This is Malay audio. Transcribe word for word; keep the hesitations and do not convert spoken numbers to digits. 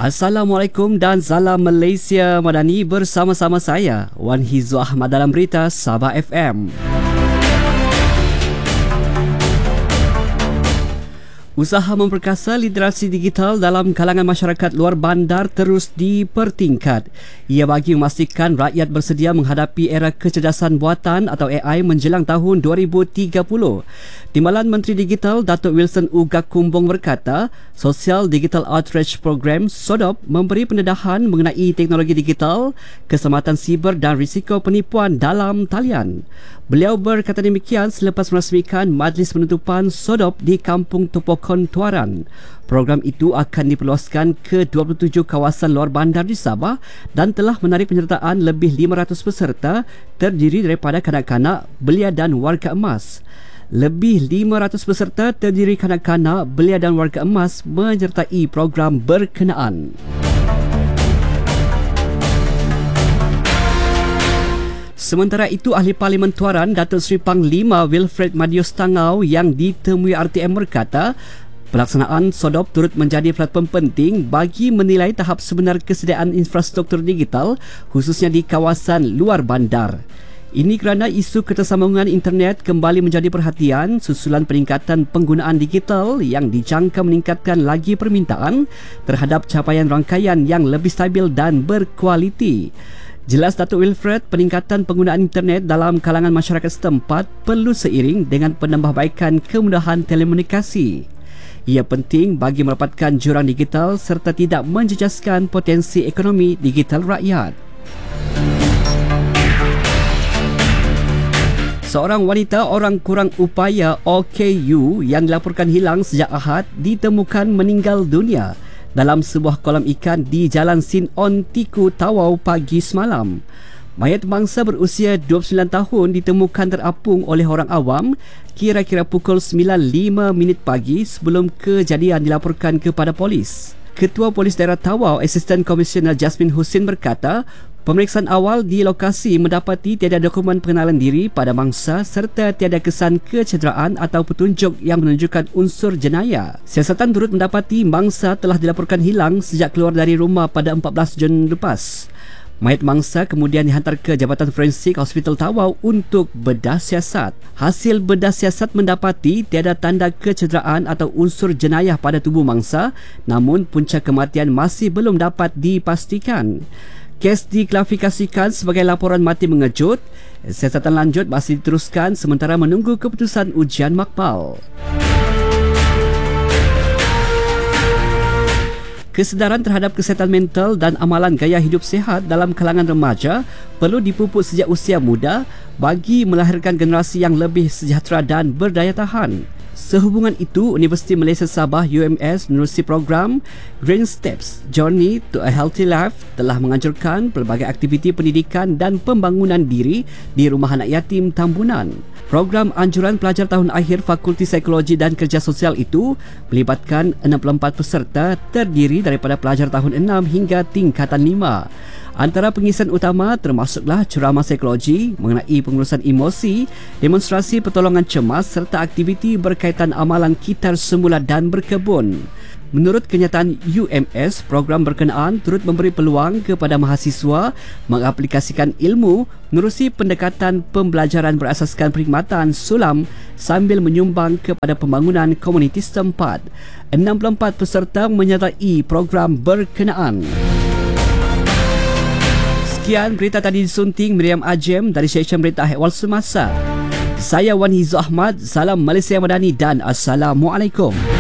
Assalamualaikum dan salam Malaysia Madani, bersama-sama saya Wan Hizu Ahmad dalam berita Sabah F M. Usaha memperkasa literasi digital dalam kalangan masyarakat luar bandar terus dipertingkat. Ia bagi memastikan rakyat bersedia menghadapi era kecerdasan buatan atau A I menjelang tahun dua ribu tiga puluh. Timbalan Menteri Digital Datuk Wilson Ugakumbong berkata, Social Digital Outreach Program S O D O P memberi pendedahan mengenai teknologi digital, keselamatan siber dan risiko penipuan dalam talian. Beliau berkata demikian selepas merasmikan Majlis Penutupan S O D O P di Kampung Tupokon Tuaran. Program itu akan diperluaskan ke dua puluh tujuh kawasan luar bandar di Sabah dan telah menarik penyertaan lebih lima ratus peserta terdiri daripada kanak-kanak, belia dan warga emas. Lebih lima ratus peserta terdiri kanak-kanak, belia dan warga emas menyertai program berkenaan. Sementara itu, Ahli Parlimen Tuaran Datuk Seri Panglima Wilfred Madius Tangau yang ditemui R T M berkata, pelaksanaan S O D O P turut menjadi platform penting bagi menilai tahap sebenar kesediaan infrastruktur digital khususnya di kawasan luar bandar. Ini kerana isu ketersambungan internet kembali menjadi perhatian susulan peningkatan penggunaan digital yang dijangka meningkatkan lagi permintaan terhadap capaian rangkaian yang lebih stabil dan berkualiti. Jelas Datuk Wilfred, peningkatan penggunaan internet dalam kalangan masyarakat setempat perlu seiring dengan penambahbaikan kemudahan telekomunikasi. Ia penting bagi merapatkan jurang digital serta tidak menjejaskan potensi ekonomi digital rakyat. Seorang wanita orang kurang upaya O K U yang dilaporkan hilang sejak Ahad ditemukan meninggal dunia dalam sebuah kolam ikan di Jalan Sin On Tiku Tawau pagi semalam. Mayat mangsa berusia dua puluh sembilan tahun ditemukan terapung oleh orang awam kira-kira pukul sembilan lima minit pagi sebelum kejadian dilaporkan kepada polis. Ketua Polis Daerah Tawau, Asisten Komisioner Jasmine Husin berkata, pemeriksaan awal di lokasi mendapati tiada dokumen pengenalan diri pada mangsa serta tiada kesan kecederaan atau petunjuk yang menunjukkan unsur jenayah. Siasatan turut mendapati mangsa telah dilaporkan hilang sejak keluar dari rumah pada empat belas Jun lepas. Mayat mangsa kemudian dihantar ke Jabatan Forensik Hospital Tawau untuk bedah siasat. Hasil bedah siasat mendapati tiada tanda kecederaan atau unsur jenayah pada tubuh mangsa, namun punca kematian masih belum dapat dipastikan. Kes diklasifikasikan sebagai laporan mati mengejut. Siasatan lanjut masih diteruskan sementara menunggu keputusan ujian makbal. Kesedaran terhadap kesihatan mental dan amalan gaya hidup sihat dalam kalangan remaja perlu dipupuk sejak usia muda bagi melahirkan generasi yang lebih sejahtera dan berdaya tahan. Sehubungan itu, Universiti Malaysia Sabah U M S menerusi program Green Steps Journey to a Healthy Life telah menganjurkan pelbagai aktiviti pendidikan dan pembangunan diri di Rumah Anak Yatim Tambunan. Program anjuran pelajar tahun akhir Fakulti Psikologi dan Kerja Sosial itu melibatkan enam puluh empat peserta terdiri daripada pelajar tahun enam hingga tingkatan lima. Antara pengisian utama termasuklah ceramah psikologi mengenai pengurusan emosi, demonstrasi pertolongan cemas serta aktiviti berkaitan amalan kitar semula dan berkebun. Menurut kenyataan U M S, program berkenaan turut memberi peluang kepada mahasiswa mengaplikasikan ilmu menerusi pendekatan pembelajaran berasaskan perkhidmatan sulam sambil menyumbang kepada pembangunan komuniti setempat. enam puluh empat peserta menyertai program berkenaan. Sekian berita tadi disunting Miriam Ajem dari Stesen Berita Ehwal Semasa. Saya Wan Hizu Ahmad, salam Malaysia Madani dan Assalamualaikum.